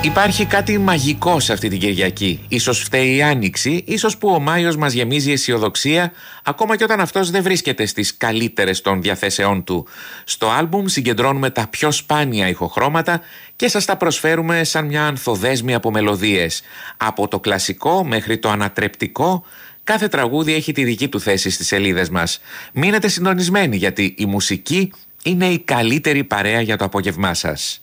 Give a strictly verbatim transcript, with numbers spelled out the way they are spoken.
Υπάρχει κάτι μαγικό σε αυτή την Κυριακή. Ίσως φταίει η Άνοιξη, ίσως που ο Μάιος μας γεμίζει αισιοδοξία, ακόμα και όταν αυτός δεν βρίσκεται στις καλύτερες των διαθέσεών του. Στο άλμπουμ συγκεντρώνουμε τα πιο σπάνια ηχοχρώματα και σας τα προσφέρουμε σαν μια ανθοδέσμη από μελωδίες. Από το κλασικό μέχρι το ανατρεπτικό, κάθε τραγούδι έχει τη δική του θέση στις σελίδες μας. Μείνετε συντονισμένοι, γιατί η μουσική είναι η καλύτερη παρέα για το απόγευμά σας.